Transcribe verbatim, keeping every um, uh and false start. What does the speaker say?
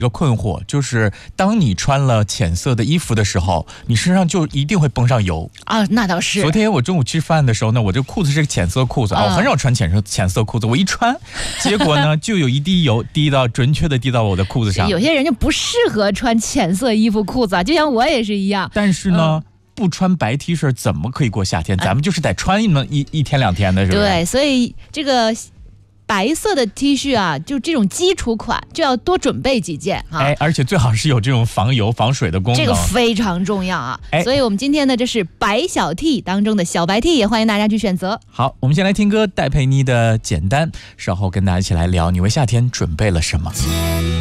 一个困惑，就是当你穿了浅色的衣服的时候，你身上就一定会崩上油啊。那倒是。 昨天我中午吃饭的时候呢，我这裤子是个浅色裤子啊，我很少穿浅色浅色裤子，我一穿，结果呢就有一滴油滴到准确的滴到我的裤子上。 有些人就不适合穿浅色衣服裤子啊，就像我也是一样。 但是呢。嗯不穿白 T 恤怎么可以过夏天？咱们就是得穿一么一一天两天的，是不是？ 对，所以这个白色的 T 恤啊，就这种基础款就要多准备几件啊。 哎，而且最好是有这种防油防水的功能， 这个非常重要啊。哎，所以我们今天呢，这是白小 T 当中的小白 T， 也欢迎大家去选择。 好，我们先来听歌，戴佩妮的《简单》，稍后跟大家一起来聊，你为夏天准备了什么？